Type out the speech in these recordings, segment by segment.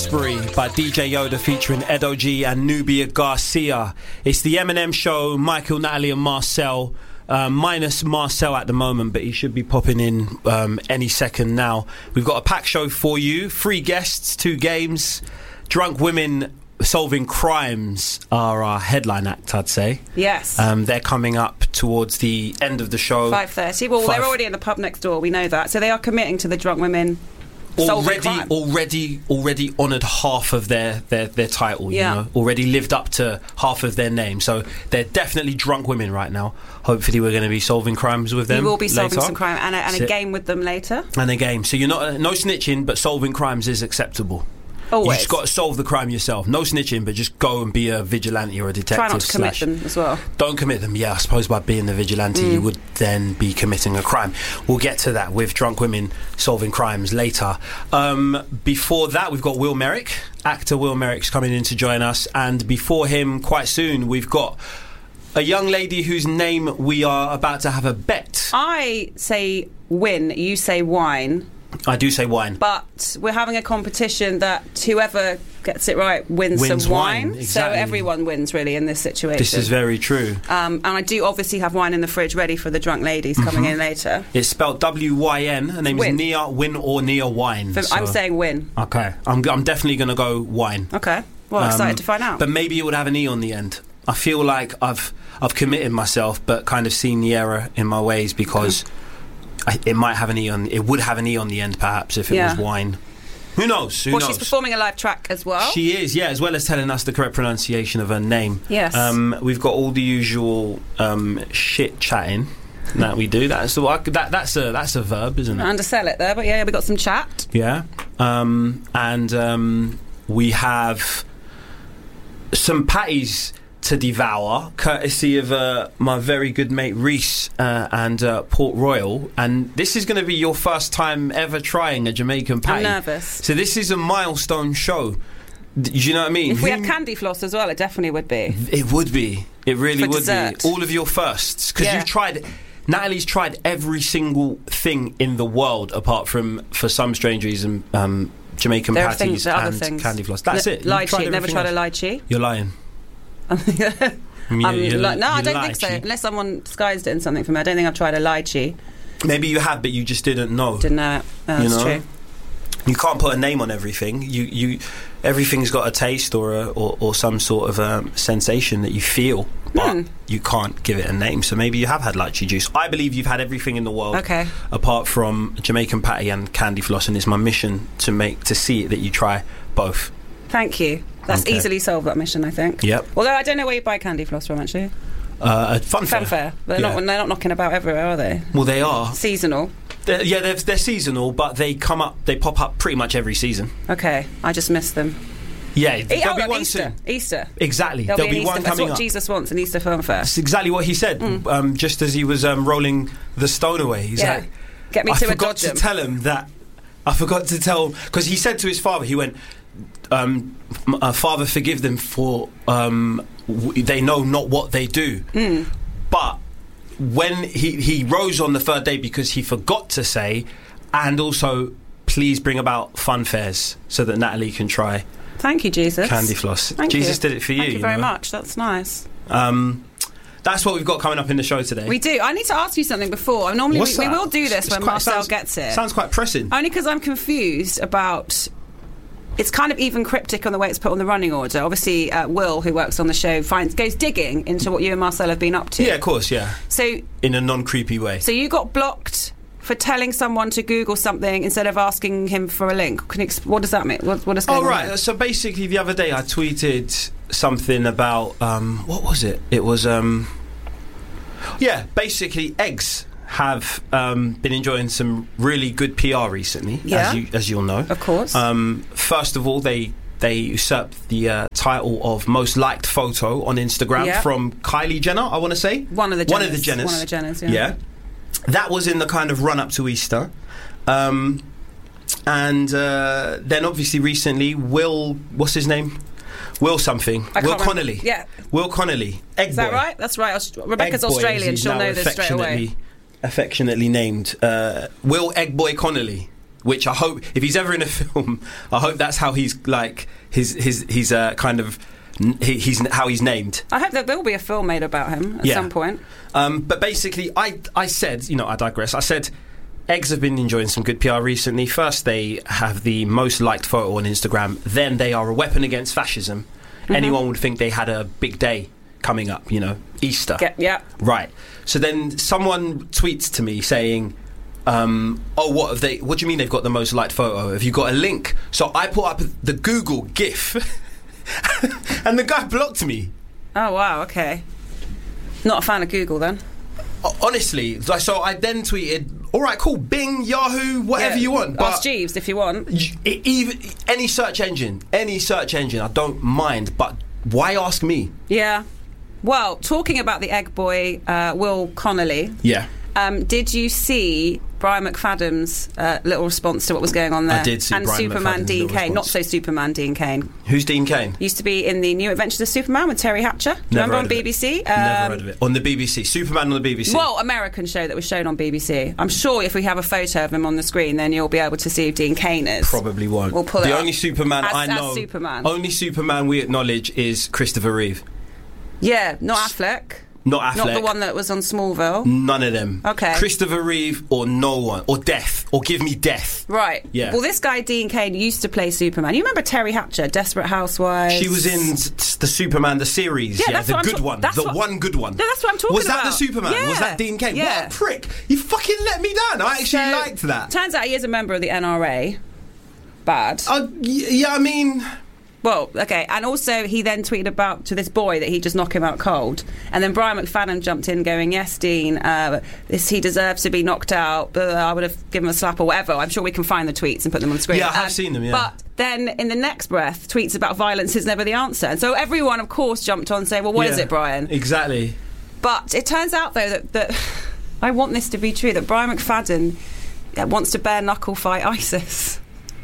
By DJ Yoda featuring Edo G and Nubia Garcia. It's the M&M show. Michael, Natalie and Marcel. Minus Marcel at the moment, but he should be popping in any second now. We've got a packed show for you. 3 guests, 2 games. Drunk women solving crimes are our headline act, I'd say. Yes. They're coming up towards the end of the show. 5:30. Well, they're already in the pub next door. We know that. So they are committing to the drunk women. Already honoured half of their title, you know, already lived up to half of their name. So they're definitely drunk women right now. Hopefully we're going to be solving crimes with them. We will be solving later. some crime and a game with them later. And a game. So you're not no snitching, but solving crimes is acceptable. Always. You just got to solve the crime yourself. No snitching, but just go and be a vigilante or a detective. Try not to commit them as well. Don't commit them. Yeah, I suppose by being the vigilante, you would then be committing a crime. We'll get to that with drunk women solving crimes later. Before that, we've got Will Merrick. Actor Will Merrick's coming in to join us. And before him, quite soon, we've got a young lady whose name we are about to have a bet. I say win, you say wine. I do say wine. But we're having a competition that whoever gets it right wins some wine. Exactly. So everyone wins, really, in this situation. This is very true. And I do obviously have wine in the fridge ready for the drunk ladies coming in later. It's spelled W-Y-N. Her name is Nia Win or Nia Wine. I'm saying win. Okay. I'm definitely going to go wine. Okay. Well, excited to find out. But maybe it would have an E on the end. I feel like I've committed myself, but kind of seen the error in my ways because... It might have an E on. It would have an E on the end, perhaps, if it was wine. Who knows? Who knows? She's performing a live track as well. She is, yeah, as well as telling us the correct pronunciation of her name. Yes. We've got all the usual shit chatting that we do. That's a verb, isn't it? Undersell it there, but yeah, we got some chat. Yeah. And we have some patties to devour, courtesy of my very good mate Reese and Port Royal. And this is going to be your first time ever trying a Jamaican patty. I'm nervous. So this is a milestone show. Do you know what I mean? If we had candy floss as well, it definitely would be. It would be. It really would dessert. be. All of your firsts. Because you've tried... Natalie's tried every single thing in the world apart from, for some strange reason, Jamaican patties and candy floss. That's it. Lychee. Never tried a lychee? You're lying. No, I don't think so. Unless someone disguised it in something for me. I don't think I've tried a lychee. Maybe you have, but you just didn't know. Didn't know it. That's true. You can't put a name on everything. Everything's got a taste or some sort of sensation that you feel, but you can't give it a name. So maybe you have had lychee juice. I believe you've had everything in the world, apart from Jamaican patty and candy floss, and it's my mission to see that you try both. Thank you. That's easily solved, that mission, I think. Yep. Although I don't know where you buy candy floss from, actually. Funfair. They're not knocking about everywhere, are they? Well, they are. Seasonal. They're seasonal, but they pop up pretty much every season. Okay, I just missed them. Yeah, there'll be one Easter. soon. Easter. Exactly. There'll be one coming up. That's what Jesus wants, an Easter film fair. That's exactly what he said. Just as he was rolling the stone away, he's like, "Get me to a dodge." I forgot to tell because he said to his father, he went, "Father, forgive them for they know not what they do." But when he rose on the third day because he forgot to say, and also please bring about fun fairs so that Natalie can try. Thank you, Jesus. Candy floss. Thank Jesus you. did it for you. Thank you very much. That's nice. That's what we've got coming up in the show today. We do. I need to ask you something before. Normally we will do this when Marcel gets it. Sounds quite pressing. Only because I'm confused about... It's kind of even cryptic on the way it's put on the running order. Obviously, Will, who works on the show, goes digging into what you and Marcel have been up to. Yeah, of course, yeah. So in a non-creepy way. So you got blocked for telling someone to Google something instead of asking him for a link. What does that mean? What is going on? Right. So basically, the other day I tweeted something about what was it? It was basically eggs have been enjoying some really good PR recently, as you'll know. Of course. First of all, they usurped the title of most liked photo on Instagram from Kylie Jenner, I want to say. One of the Jenners, yeah. That was in the kind of run-up to Easter. And then obviously recently, Will... What's his name? Will something. Will Connolly. Yeah. Will Connolly. Egg Is boy. that right? That's right. Rebecca's Australian. She'll know this straight away. Affectionately named Will Eggboy Connolly. which I hope if he's ever in a film, I hope that's how he's like he's kind of he's how he's named. I hope that there will be a film made about him at some point. But basically, I said, I digress. I said, Eggs have been enjoying some good PR recently. First, they have the most liked photo on Instagram. Then they are a weapon against fascism. Mm-hmm. Anyone would think they had a big day coming up, Easter. Yeah. Right. So then someone tweets to me saying, what do you mean they've got the most liked photo? Have you got a link? So I put up the Google GIF and the guy blocked me. Oh, wow, okay. Not a fan of Google then. Honestly, so I then tweeted, all right, cool, Bing, Yahoo, whatever you want. Ask Jeeves if you want. Even any search engine, I don't mind, but why ask me? Yeah. Well, talking about the egg boy, Will Connolly. Yeah. Did you see Brian McFadden's little response to what was going on there? I did see and Brian Superman McFadden's Dean little Cain, response. not so Superman Dean Cain. Who's Dean Cain? Used to be in the New Adventures of Superman with Terry Hatcher. Do you remember on BBC? Never heard of it. On the BBC, Superman on the BBC. Well, American show that was shown on BBC. I'm sure if we have a photo of him on the screen, then you'll be able to see who Dean Cain is. Probably won't. We'll pull it the up. only Superman I know. As Superman. Only Superman we acknowledge is Christopher Reeve. Yeah, not Affleck. Not Affleck. Not the one that was on Smallville. None of them. Okay. Christopher Reeve or no one. Or Death. Or give me Death. Right. Yeah. Well, this guy, Dean Cain, used to play Superman. You remember Terry Hatcher, Desperate Housewives? She was in the Superman, the series. Yeah, Yeah, that's the what good I'm one. that's The what- one good one. No, that's what I'm talking Was that about. the Superman? Yeah. Was that Dean Cain? Yeah. What a prick. He fucking let me down. I actually liked that. Turns out he is a member of the NRA. Bad. Yeah, I mean... Well, okay, and also he then tweeted about to this boy that he'd just knock him out cold, and then Brian McFadden jumped in going, yes, Dean, he deserves to be knocked out, I would have given him a slap or whatever. I'm sure we can find the tweets and put them on the screen. Yeah, I have seen them, yeah. But then in the next breath, tweets about violence is never the answer. And so everyone, of course, jumped on saying, well, what is it, Brian? Exactly. But it turns out, though, that I want this to be true, that Brian McFadden wants to bare-knuckle fight ISIS.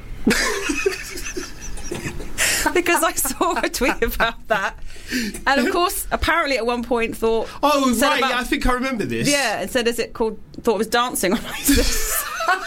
Because I saw a tweet about that, and of course, apparently at one point thought, right, I think I remember this. Yeah, and said, thought it was dancing on ISIS.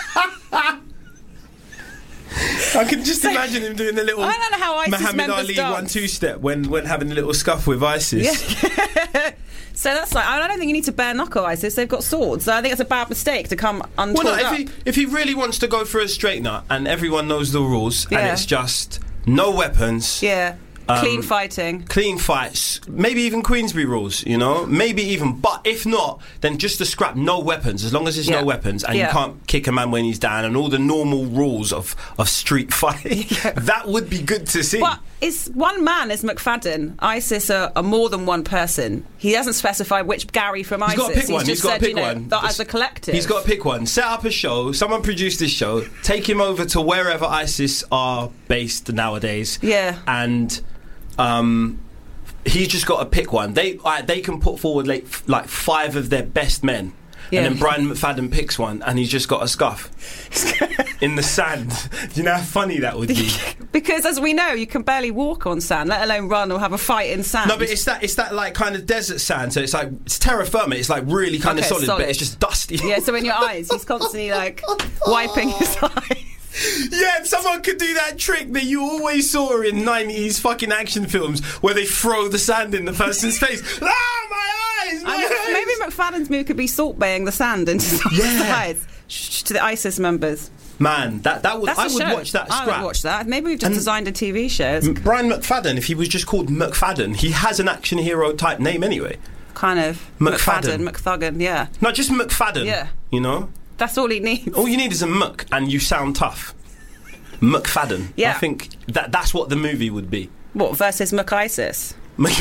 I can just imagine him doing the little I don't know how ISIS Muhammad members Ali dance. 1-2 step when having a little scuff with ISIS. Yeah. So that's like, I don't think you need to bare knuckle ISIS. They've got swords. So I think it's a bad mistake to come untold up. If he really wants to go for a straight nut and everyone knows the rules and Yeah. it's just no weapons. Yeah. Clean fighting. Clean fights, maybe even Queensberry rules, maybe even. But if not, then just to scrap no weapons, as long as there's no weapons and you can't kick a man when he's down and all the normal rules of street fighting. That would be good to see. But it's one man is McFadden. ISIS are more than one person. He hasn't specified which Gary from He's ISIS. got to pick one. He's just got to said, pick one. that as a collective. He's got to pick one. Set up a show. Someone produce this show. Take him over to wherever ISIS are based nowadays. Yeah. And he's just got to pick one. They can put forward like 5 of their best men. Yeah. And then Brian McFadden picks one and he's just got a scuff in the sand. Do you know how funny that would be? Because as we know, you can barely walk on sand, let alone run or have a fight in sand. No, but it's that like kind of desert sand. So it's terra firma. It's like really kind of solid, but it's just dusty. Yeah, so in your eyes, he's constantly like wiping his eyes. Yeah, someone could do that trick that you always saw in 90s fucking action films where they throw the sand in the person's face. Ah, my eyes! Maybe McFadden's move could be salt baying the sand into someone's eyes to the ISIS members. Man, I would watch that scrap. I would watch that. Maybe we've just designed a TV show. Brian McFadden, if he was just called McFadden, he has an action hero type name anyway. Kind of. McFadden. McThuggan, yeah. No, just McFadden. Yeah. That's all he needs. All you need is a Mc, and you sound tough. McFadden. Yeah. I think that's what the movie would be. What, versus McIsis?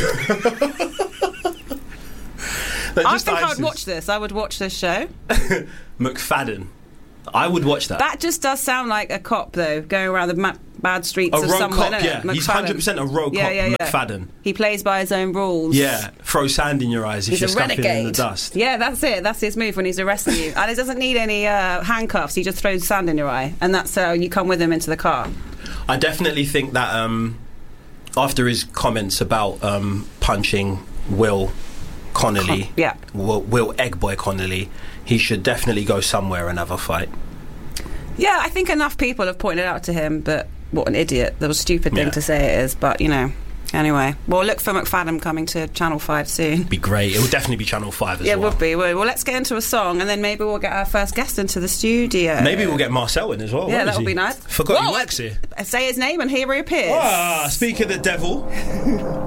I think I would watch this. I would watch this show. McFadden. I would watch that. That just does sound like a cop, though, going around the bad streets of road somewhere. Cop, yeah. He's 100% a road cop, McFadden. He plays by his own rules. Yeah, throw sand in your eyes if he's you're a scuffing renegade. in the dust. Yeah, that's it. That's his move when he's arresting you. And he doesn't need any handcuffs. He just throws sand in your eye. And that's how you come with him into the car. I definitely think that after his comments about punching Will Connolly, Will Eggboy Connolly, he should definitely go somewhere and have a fight. Yeah, I think enough people have pointed out to him, but what an idiot. That was a stupid thing to say it is, but, Anyway, well, look for McFadden coming to Channel 5 soon. Be great. It would definitely be Channel 5 as well. Yeah, it would be. Well, let's get into a song, and then maybe we'll get our first guest into the studio. Maybe we'll get Marcel in as well. Yeah, that would be nice. Forgot he works here. Say his name and here he appears. Speak of the devil.